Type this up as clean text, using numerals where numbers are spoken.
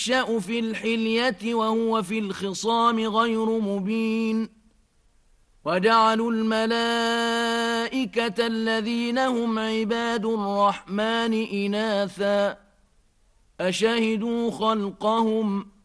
ينشأ في الحلية وهو في الخصام غير مبين وجعلوا الملائكة الذين هم عباد الرحمن إناثا أشهدوا خلقهم